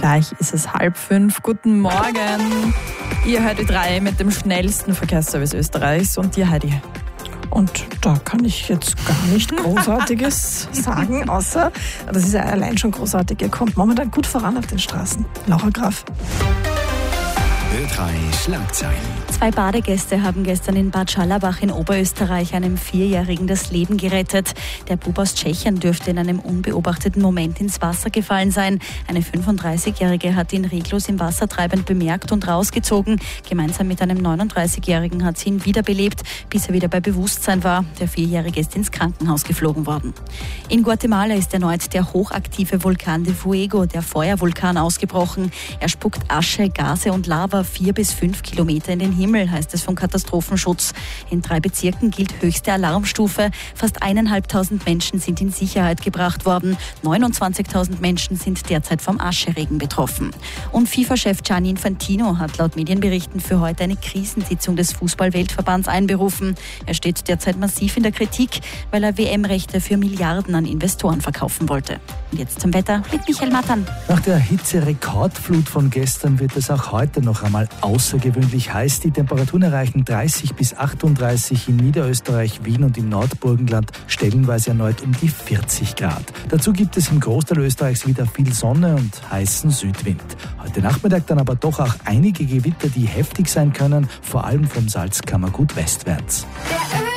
Gleich ist es 4:30. Guten Morgen. Ihr hört die 3 mit dem schnellsten Verkehrsservice Österreichs und dir, Heidi. Und da kann ich jetzt gar nicht Großartiges sagen, außer, das ist ja allein schon großartig, ihr kommt momentan gut voran auf den Straßen. Laura Graf. Ö3 Schlagzeilen. 2 Badegäste haben gestern in Bad Scharlabach in Oberösterreich einem 4-Jährigen das Leben gerettet. Der Bub aus Tschechien dürfte in einem unbeobachteten Moment ins Wasser gefallen sein. Eine 35-Jährige hat ihn reglos im Wasser treibend bemerkt und rausgezogen. Gemeinsam mit einem 39-Jährigen hat sie ihn wiederbelebt, bis er wieder bei Bewusstsein war. Der 4-Jährige ist ins Krankenhaus geflogen worden. In Guatemala ist erneut der hochaktive Vulkan de Fuego, der Feuervulkan, ausgebrochen. Er spuckt Asche, Gase und Lava 4 bis 5 Kilometer in den Himmel, heißt es vom Katastrophenschutz. In 3 Bezirken gilt höchste Alarmstufe. Fast 1.500 Menschen sind in Sicherheit gebracht worden. 29.000 Menschen sind derzeit vom Ascheregen betroffen. Und FIFA-Chef Gianni Infantino hat laut Medienberichten für heute eine Krisensitzung des Fußball-Weltverbands einberufen. Er steht derzeit massiv in der Kritik, weil er WM-Rechte für Milliarden an Investoren verkaufen wollte. Und jetzt zum Wetter mit Michael Mattern. Nach der Hitze-Rekordflut von gestern wird es auch heute noch einmal außergewöhnlich heiß. Die Temperaturen erreichen 30 bis 38 in Niederösterreich, Wien und im Nordburgenland, stellenweise erneut um die 40 Grad. Dazu gibt es im Großteil Österreichs wieder viel Sonne und heißen Südwind. Heute Nachmittag dann aber doch auch einige Gewitter, die heftig sein können, vor allem vom Salzkammergut westwärts.